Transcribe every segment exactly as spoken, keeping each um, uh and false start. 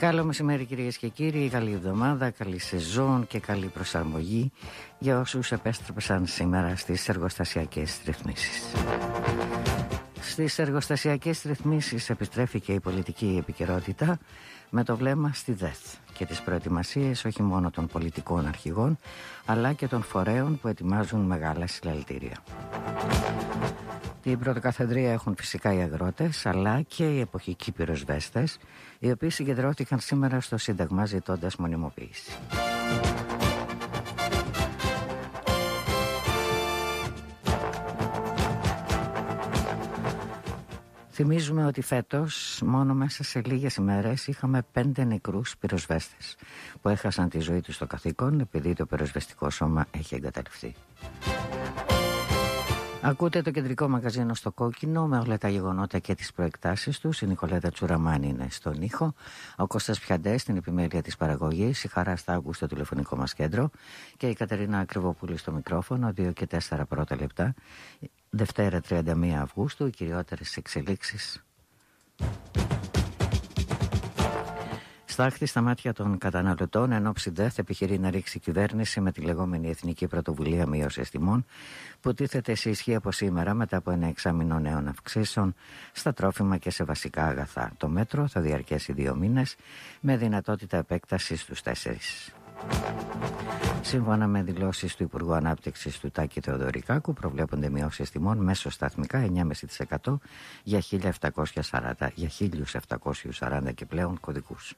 Καλό μεσημέρι κυρίες και κύριοι, καλή εβδομάδα, καλή σεζόν και καλή προσαρμογή για όσους επέστρεψαν σήμερα στις εργοστασιακές ρυθμίσεις. Στις εργοστασιακές ρυθμίσεις επιστρέφει και η πολιτική επικαιρότητα με το βλέμμα στη ΔΕΘ και τις προετοιμασίες όχι μόνο των πολιτικών αρχηγών αλλά και των φορέων που ετοιμάζουν μεγάλα συλλαλητήρια. Την πρωτοκαθεδρία έχουν φυσικά οι αγρότες αλλά και οι εποχικοί πυροσβέστες, οι οποίοι συγκεντρώθηκαν σήμερα στο Σύνταγμα ζητώντας μονιμοποίηση. Θυμίζουμε ότι φέτος μόνο μέσα σε λίγες ημέρες είχαμε πέντε νεκρούς πυροσβέστες που έχασαν τη ζωή τους στο καθήκον επειδή το πυροσβεστικό σώμα έχει εγκαταλειφθεί. Ακούτε το κεντρικό μαγαζίνο στο κόκκινο με όλα τα γεγονότα και τις προεκτάσεις τους. Η Νικολέτα Τσουραμάνη είναι στον ήχο, ο Κώστας Πιαντές στην επιμέλεια της παραγωγής, η Χαρά Στάγκου στο τηλεφωνικό μας κέντρο και η Κατερίνα Ακριβοπούλη στο μικρόφωνο, δύο και τέσσερα πρώτα λεπτά. Δευτέρα τριάντα μία Αυγούστου, οι κυριότερες εξελίξεις. Στάχτη στα μάτια των καταναλωτών, εν ώψη ΔΕΘ επιχειρεί να ρίξει κυβέρνηση με τη λεγόμενη Εθνική Πρωτοβουλία Μείωσης Τιμών, που τίθεται σε ισχύ από σήμερα μετά από ένα εξάμηνο νέων αυξήσεων στα τρόφιμα και σε βασικά αγαθά. Το μέτρο θα διαρκέσει δύο μήνες με δυνατότητα επέκτασης στους τέσσερις. Σύμφωνα με δηλώσεις του Υπουργού Ανάπτυξης του Τάκη Θεοδωρικάκου, προβλέπονται μειώσεις τιμών μέσω σταθμικά εννιά κόμμα πέντε τοις εκατό για χίλια επτακόσια σαράντα, για χίλια επτακόσια σαράντα και πλέον κωδικούς.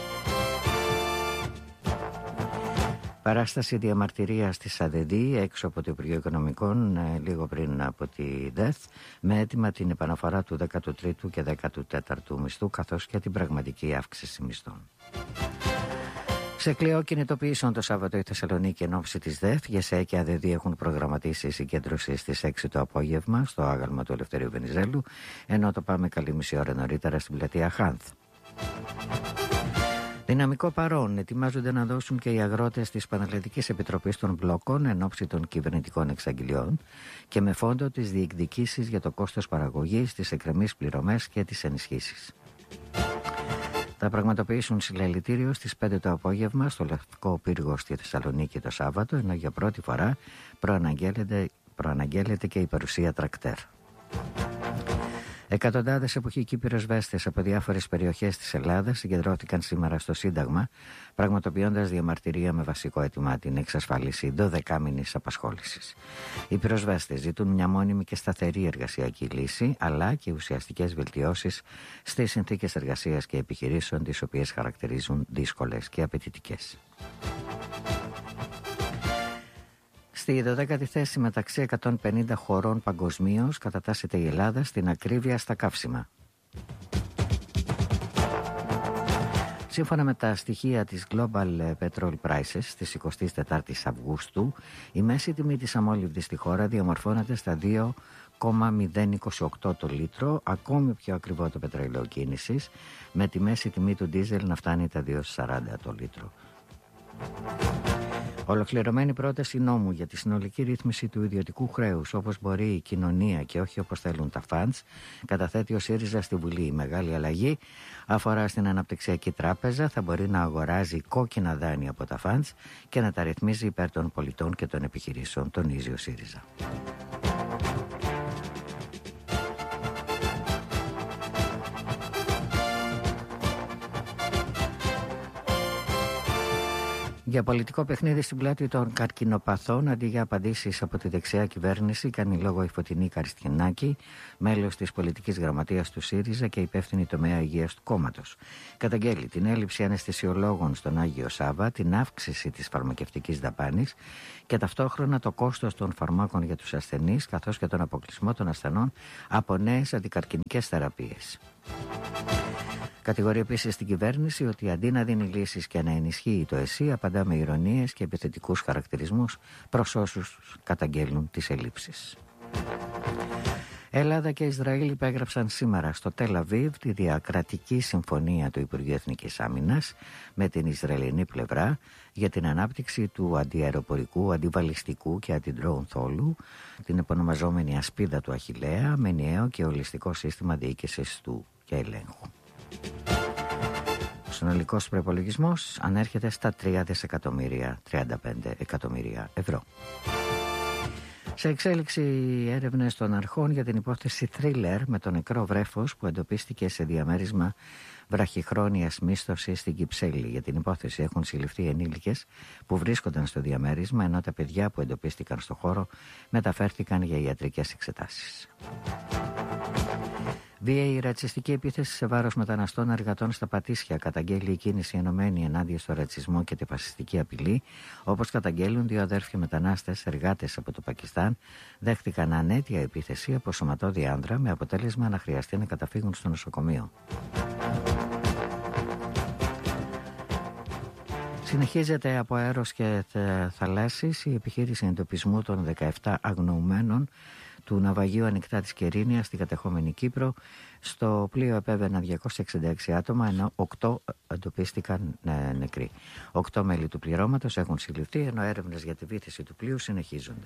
Παράσταση διαμαρτυρίας της ΑΔΕΔΗ έξω από το Υπουργείο Οικονομικών λίγο πριν από τη ΔΕΘ με αίτημα την επαναφορά του δέκατου τρίτου και δέκατου τέταρτου μισθού καθώς και την πραγματική αύξηση μισθών. Σε κλειό κινητοποιήσεων το Σάββατο η Θεσσαλονίκη εν ώψη της ΔΕΘ, ΓΕΣΕ και ΑΔΕΔΗ έχουν προγραμματίσει συγκέντρωση στις έξι το απόγευμα στο άγαλμα του Ελευθερίου Βενιζέλου, ενώ το πάμε καλή μισή ώρα νωρίτερα στην πλατεία Χάνθ. Δυναμικό παρόν ετοιμάζονται να δώσουν και οι αγρότες της Πανελλαδικής Επιτροπής των Μπλόκων εν ώψη των κυβερνητικών εξαγγελιών και με φόντο τις διεκδικήσεις για το κόστος παραγωγής, τις εκκρεμείς πληρωμές και τις ενισχύσεις. Θα πραγματοποιήσουν συλλαλητήριο στις πέντε το απόγευμα στο Λευκό Πύργο στη Θεσσαλονίκη το Σάββατο, ενώ για πρώτη φορά προαναγγέλλεται, προαναγγέλλεται και η παρουσία τρακτέρ. Εκατοντάδες εποχικοί πυροσβέστες από διάφορες περιοχές της Ελλάδας συγκεντρώθηκαν σήμερα στο Σύνταγμα, πραγματοποιώντας διαμαρτυρία με βασικό αίτημα την εξασφάλιση δωδεκάμηνης απασχόλησης. Οι πυροσβέστες ζητούν μια μόνιμη και σταθερή εργασιακή λύση, αλλά και ουσιαστικές βελτιώσεις στις συνθήκες εργασίας και επιχειρήσεων, τις οποίες χαρακτηρίζουν δύσκολες και απαιτητικές. Στη δωδέκατη θέση μεταξύ εκατόν πενήντα χωρών παγκοσμίως κατατάσσεται η Ελλάδα στην ακρίβεια στα καύσιμα. Σύμφωνα με τα στοιχεία της Global Petrol Prices της εικοστής τετάρτης Αυγούστου, η μέση τιμή της αμόλυβδης στη χώρα διαμορφώνεται στα δύο κόμμα μηδέν είκοσι οκτώ το λίτρο, ακόμη πιο ακριβό το πετρέλαιο κίνησης, με τη μέση τιμή του ντίζελ να φτάνει τα δύο σαράντα το λίτρο. Ολοκληρωμένη πρόταση νόμου για τη συνολική ρύθμιση του ιδιωτικού χρέους, όπως μπορεί η κοινωνία και όχι όπως θέλουν τα φαντς, καταθέτει ο ΣΥΡΙΖΑ στη Βουλή. Η μεγάλη αλλαγή αφορά στην Αναπτυξιακή Τράπεζα, θα μπορεί να αγοράζει κόκκινα δάνεια από τα φαντς και να τα ρυθμίζει υπέρ των πολιτών και των επιχειρήσεων, τονίζει ο ΣΥΡΙΖΑ. Για πολιτικό παιχνίδι στην πλάτη των καρκινοπαθών, αντί για απαντήσεις από τη δεξιά κυβέρνηση, κάνει λόγο η Φωτεινή Καριστιανάκη, μέλος της πολιτικής γραμματείας του ΣΥΡΙΖΑ και υπεύθυνη τομέα υγείας του κόμματος. Καταγγέλει την έλλειψη αναισθησιολόγων στον Άγιο Σάββα, την αύξηση της φαρμακευτικής δαπάνης και ταυτόχρονα το κόστος των φαρμάκων για τους ασθενείς, καθώς και τον αποκλεισμό των ασθενών από νέες αντικαρκινικές θεραπείες. Κατηγορεί επίσης την κυβέρνηση ότι αντί να δίνει λύσεις και να ενισχύει το ΕΣΥ, απαντά με ηρωνίες και επιθετικούς χαρακτηρισμούς προς όσους καταγγέλνουν τις ελλείψεις. Ελλάδα και Ισραήλ υπέγραψαν σήμερα στο Τελ Αβίβ τη διακρατική συμφωνία του Υπουργείου Εθνικής Άμυνας με την Ισραηλινή πλευρά για την ανάπτυξη του αντιαεροπορικού, αντιβαλιστικού και αντιντρόουν θόλου, την επωνομαζόμενη ασπίδα του Αχιλλέα, με ενιαίο και ολιστικό σύστημα διοίκησης του και ελέγχου. Ο συνολικός προϋπολογισμός ανέρχεται στα τρία δισεκατομμύρια τριάντα πέντε εκατομμύρια ευρώ. Σε εξέλιξη έρευνες των αρχών για την υπόθεση θρίλερ με το νεκρό βρέφος που εντοπίστηκε σε διαμέρισμα βραχυχρόνιας μίσθωσης στην Κυψέλη. Για την υπόθεση έχουν συλληφθεί ενήλικες που βρίσκονταν στο διαμέρισμα, ενώ τα παιδιά που εντοπίστηκαν στο χώρο μεταφέρθηκαν για ιατρικές εξετάσεις. Βίαιη ρατσιστική επίθεση σε βάρος μεταναστών εργατών στα Πατήσια καταγγέλει η κίνηση ενωμένη ενάντια στο ρατσισμό και τη φασιστική απειλή. Όπως καταγγέλουν, δύο αδέρφια μετανάστες εργάτες από το Πακιστάν δέχτηκαν ανέτεια επίθεση από σωματώδη άνδρα με αποτέλεσμα να χρειαστεί να καταφύγουν στο νοσοκομείο. Συνεχίζεται από αέρος και θαλάσσης η επιχείρηση εντοπισμού των δεκαεπτά αγνοουμένων του ναυαγίου Ανοιχτά της Κερίνιας στην κατεχόμενη Κύπρο. Στο πλοίο επέβαιναν διακόσια εξήντα έξι άτομα, ενώ οκτώ εντοπίστηκαν ε, νεκροί. οκτώ μέλη του πληρώματος έχουν συλληφθεί, ενώ έρευνες για τη βύθιση του πλοίου συνεχίζονται.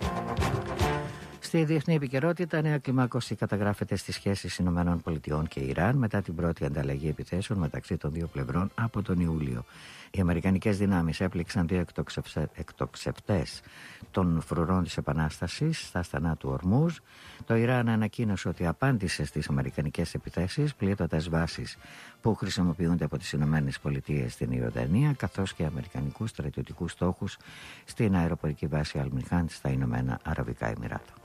Στη διεθνή επικαιρότητα, νέα κλιμάκωση καταγράφεται στις σχέσεις ΗΠΑ και Ιράν μετά την πρώτη ανταλλαγή επιθέσεων μεταξύ των δύο πλευρών από τον Ιούλιο. Οι αμερικανικές δυνάμεις έπληξαν δύο εκτοξευτές των φρουρών της Επανάστασης στα στενά του Ορμούζ. Το Ιράν ανακοίνωσε ότι απάντησε στις αμερικανικές επιθέσεις πλήττοντας βάσεις που χρησιμοποιούνται από τις ΗΠΑ στην Ιορδανία, καθώς και αμερικανικούς στρατιωτικούς στόχους στην αεροπορική βάση Αλμιχάν στα Ηνωμένα Αραβικά Εμιράτα.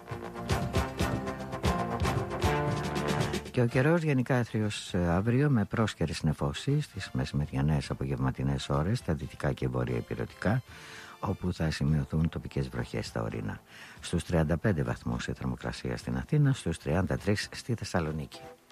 Και ο καιρός γενικά έθριος αύριο με πρόσκαιρες νεφώσεις στις μεσημεριανές απογευματινές ώρες στα δυτικά και βόρεια ηπειρωτικά, όπου θα σημειωθούν τοπικές βροχές στα ορεινά. Στους τριάντα πέντε βαθμούς η θερμοκρασία στην Αθήνα, στους τριάντα τρεις στη Θεσσαλονίκη.